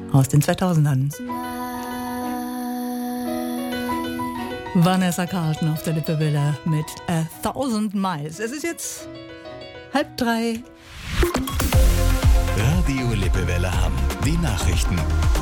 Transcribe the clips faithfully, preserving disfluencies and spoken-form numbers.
aus den zweitausendern. Vanessa Carlton auf der Lippewelle mit A Thousand Miles. Es ist jetzt halb drei. Radio Lippewelle Hamm. Die Nachrichten.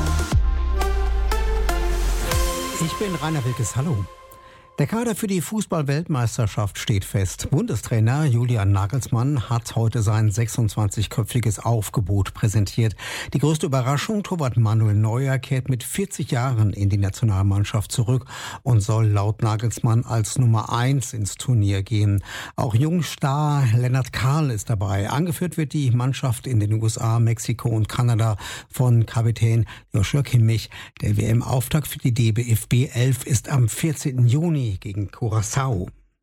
Ich bin Rainer Wilkes. Hallo. Der Kader für die Fußball-Weltmeisterschaft steht fest. Bundestrainer Julian Nagelsmann hat heute sein sechsundzwanzigköpfiges Aufgebot präsentiert. Die größte Überraschung, Torwart Manuel Neuer kehrt mit vierzig Jahren in die Nationalmannschaft zurück und soll laut Nagelsmann als Nummer eins ins Turnier gehen. Auch Jungstar Lennart Kahl ist dabei. Angeführt wird die Mannschaft in den U S A, Mexiko und Kanada von Kapitän Joshua Kimmich. Der W M-Auftakt für die D B F B elf ist am vierzehnten Juni gegen Curaçao.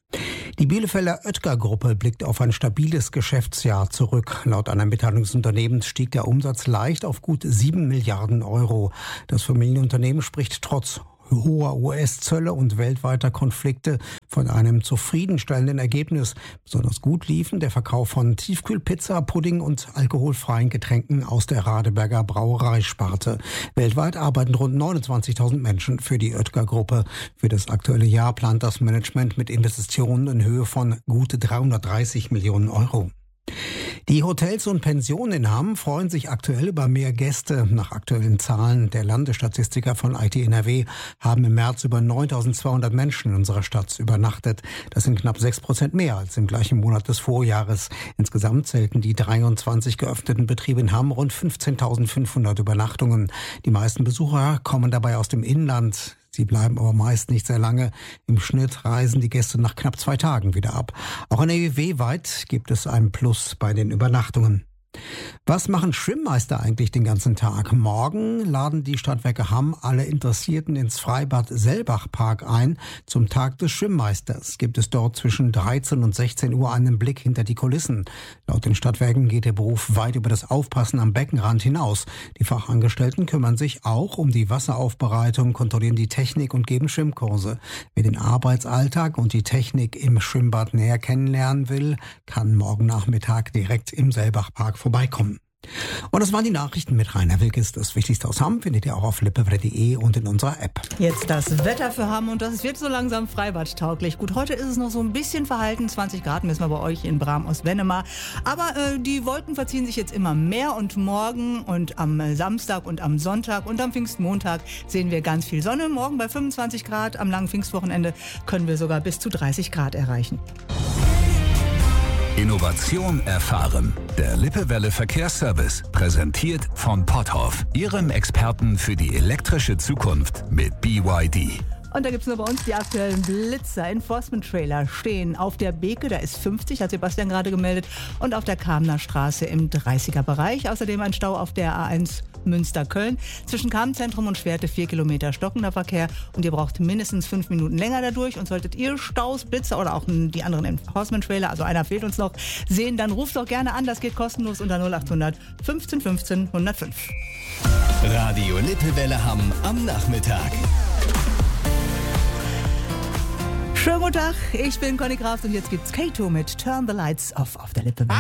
Die Bielefelder Oetker-Gruppe blickt auf ein stabiles Geschäftsjahr zurück. Laut einer Mitteilung des Unternehmens stieg der Umsatz leicht auf gut sieben Milliarden Euro. Das Familienunternehmen spricht trotz hoher U S-Zölle und weltweiter Konflikte von einem zufriedenstellenden Ergebnis. Besonders gut liefen der Verkauf von Tiefkühlpizza, Pudding und alkoholfreien Getränken aus der Radeberger Brauereisparte. Weltweit arbeiten rund neunundzwanzigtausend Menschen für die Oetker-Gruppe. Für das aktuelle Jahr plant das Management mit Investitionen in Höhe von gut dreihundertdreißig Millionen Euro. Die Hotels und Pensionen in Hamm freuen sich aktuell über mehr Gäste. Nach aktuellen Zahlen der Landesstatistiker von I T N R W haben im März über neuntausendzweihundert Menschen in unserer Stadt übernachtet. Das sind knapp sechs Prozent mehr als im gleichen Monat des Vorjahres. Insgesamt zählten die dreiundzwanzig geöffneten Betriebe in Hamm rund fünfzehntausendfünfhundert Übernachtungen. Die meisten Besucher kommen dabei aus dem Inland. Sie bleiben aber meist nicht sehr lange. Im Schnitt reisen die Gäste nach knapp zwei Tagen wieder ab. Auch N R W-weit gibt es einen Plus bei den Übernachtungen. Was machen Schwimmmeister eigentlich den ganzen Tag? Morgen laden die Stadtwerke Hamm alle Interessierten ins Freibad Sellbach-Park ein. Zum Tag des Schwimmmeisters gibt es dort zwischen dreizehn und sechzehn Uhr einen Blick hinter die Kulissen. Laut den Stadtwerken geht der Beruf weit über das Aufpassen am Beckenrand hinaus. Die Fachangestellten kümmern sich auch um die Wasseraufbereitung, kontrollieren die Technik und geben Schwimmkurse. Wer den Arbeitsalltag und die Technik im Schwimmbad näher kennenlernen will, kann morgen Nachmittag direkt im Sellbach-Park vorbeikommen. Und das waren die Nachrichten mit Rainer Wilkes. Das Wichtigste aus Hamm findet ihr auch auf lippewelle punkt de und in unserer App. Jetzt das Wetter für Hamm und das wird so langsam freibadtauglich. Gut, heute ist es noch so ein bisschen verhalten. zwanzig Grad messen wir bei euch in Bram aus Wennemar. Aber äh, die Wolken verziehen sich jetzt immer mehr und morgen und am Samstag und am Sonntag und am Pfingstmontag sehen wir ganz viel Sonne. Morgen bei fünfundzwanzig Grad, am langen Pfingstwochenende können wir sogar bis zu dreißig Grad erreichen. Innovation erfahren. Der Lippewelle Verkehrsservice, präsentiert von Potthoff, Ihrem Experten für die elektrische Zukunft mit B Y D. Und da gibt es nur bei uns die aktuellen Blitzer. Enforcement-Trailer stehen auf der Beke, da ist fünfzig, hat Sebastian gerade gemeldet, und auf der Kamener Straße im dreißiger-Bereich. Außerdem ein Stau auf der A eins Münster-Köln. Zwischen Kamenzentrum und Schwerte vier Kilometer stockender Verkehr. Und ihr braucht mindestens fünf Minuten länger dadurch. Und solltet ihr Staus, Blitzer oder auch die anderen Enforcement-Trailer, also einer fehlt uns noch, sehen, dann ruft doch gerne an. Das geht kostenlos unter null achthundert fünfzehn fünfzehn hundertfünf. Radio Lippewelle Hamm am Nachmittag. Schönen guten Tag, ich bin Conny Graf und jetzt gibt's Kato mit Turn the Lights Off auf der Lippe.